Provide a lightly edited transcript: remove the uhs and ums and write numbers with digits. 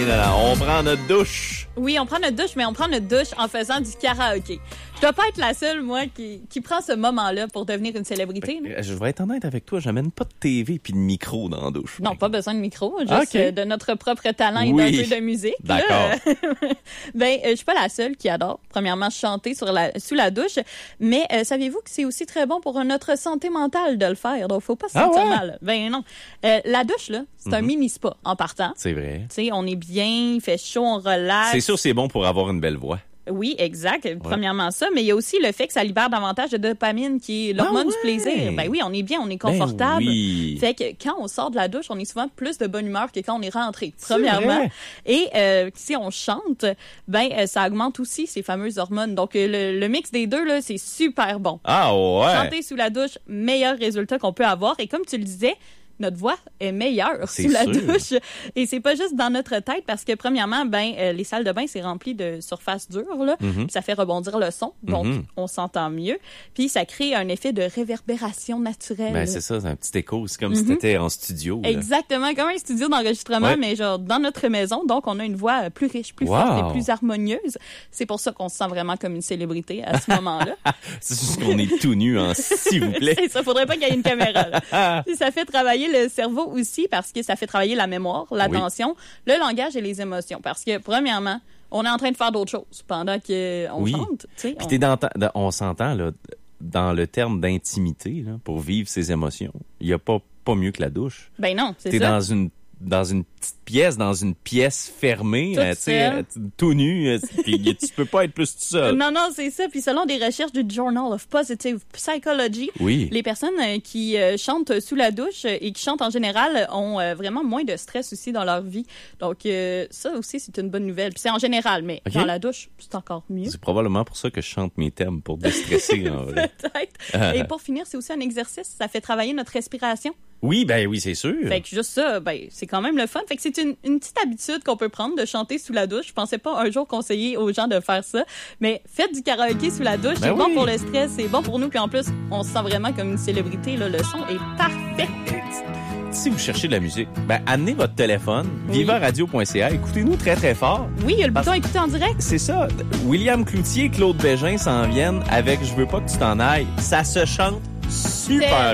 On prend notre douche. Oui, on prend notre douche, mais on prend notre douche en faisant du karaoké. Je dois pas être la seule, moi, qui prend ce moment-là pour devenir une célébrité. Je vais être honnête avec toi, j'amène pas de TV puis de micro dans la douche. Non, pas besoin de micro, juste de notre propre talent et d'un peu de musique. D'accord. Je suis pas la seule qui adore, premièrement, chanter sous la douche, mais saviez-vous que c'est aussi très bon pour notre santé mentale de le faire, donc faut pas se sentir mal. Ben non. La douche, là, c'est un mini-spa en partant. C'est vrai. Tu sais, on est bien, il fait chaud, on relaxe. C'est sûr, c'est bon pour avoir une belle voix. Oui, exact. Premièrement ça, mais il y a aussi le fait que ça libère davantage de dopamine qui est l'hormone du plaisir. Ben oui, on est bien, on est confortable. Ben oui. Fait que quand on sort de la douche, on est souvent plus de bonne humeur que quand on est rentré. Premièrement. Vrai. Et si on chante, ça augmente aussi ces fameuses hormones. Donc le mix des deux là, c'est super bon. Ah ouais. Chanter sous la douche, meilleur résultat qu'on peut avoir. Et comme tu le disais, notre voix est meilleure sous la douche. Et c'est pas juste dans notre tête parce que, premièrement, les salles de bain, c'est rempli de surface dure, là. Puis ça fait rebondir le son. Donc, on s'entend mieux. Puis ça crée un effet de réverbération naturelle. Ben, c'est ça, c'est un petit écho. C'est comme si t'étais en studio. Là. Exactement, comme un studio d'enregistrement, mais genre dans notre maison. Donc, on a une voix plus riche, plus forte et plus harmonieuse. C'est pour ça qu'on se sent vraiment comme une célébrité à ce moment-là. C'est juste qu'on est tout nu, hein, s'il vous plaît. C'est ça, faudrait pas qu'il y ait une caméra, là. Ça fait travailler le cerveau aussi parce que ça fait travailler la mémoire, l'attention, le langage et les émotions. Parce que, premièrement, on est en train de faire d'autres choses pendant qu'on chante. Puis on s'entend, là, dans le terme d'intimité, là, pour vivre ses émotions. Il n'y a pas mieux que la douche. Ben non, c'est ça. T'es dans une petite pièce, dans une pièce fermée, tout nu, puis tu peux pas être plus tout seul. Non, c'est ça. Puis selon des recherches du Journal of Positive Psychology, les personnes qui chantent sous la douche et qui chantent en général ont vraiment moins de stress aussi dans leur vie. Donc ça aussi, c'est une bonne nouvelle. Puis c'est en général, mais dans la douche, c'est encore mieux. C'est probablement pour ça que je chante mes thèmes, pour déstresser. Peut-être. Et pour finir, c'est aussi un exercice. Ça fait travailler notre respiration. Oui, c'est sûr. Fait que juste ça, c'est quand même le fun. Fait que c'est une petite habitude qu'on peut prendre de chanter sous la douche. Je pensais pas un jour conseiller aux gens de faire ça, mais faites du karaoké sous la douche. C'est bon pour le stress, c'est bon pour nous. Puis en plus, on se sent vraiment comme une célébrité. Là. Le son est parfait. Si vous cherchez de la musique, amenez votre téléphone, vivaradio.ca, écoutez-nous très très fort. Oui, il y a le bouton écouter en direct. C'est ça. William Cloutier, Claude Bégin s'en viennent avec Je veux pas que tu t'en ailles. Ça se chante super